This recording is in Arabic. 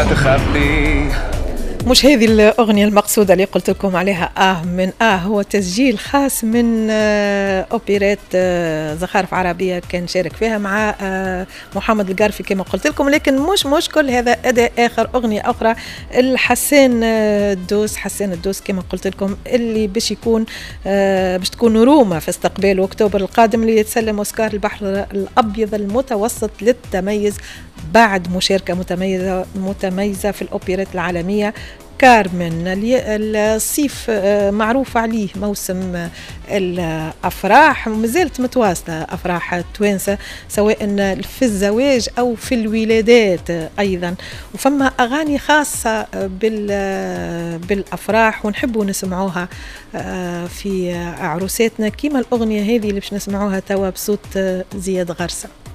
تخبي. مش هذه الأغنية المقصودة اللي قلت لكم عليها من هو تسجيل خاص من أوبريت زخارف عربية كان شارك فيها مع محمد القارفي كما قلت لكم، لكن مش كل هذا أداء آخر، أغنية أخرى حسان الدوس كما قلت لكم، اللي باش يكون باش تكون روما في استقبال أكتوبر القادم اللي يتسلم أوسكار البحر الأبيض المتوسط للتميز بعد مشاركة متميزة في الأوبريت العالمية كارمن. الصيف معروف عليه موسم الأفراح، ومازالت متواصلة أفراح التوانسة سواء في الزواج أو في الولادات أيضا، وفما أغاني خاصة بالأفراح ونحبوا نسمعوها في عروساتنا كيما الأغنية هذه اللي باش نسمعوها توا بصوت زياد غرسة.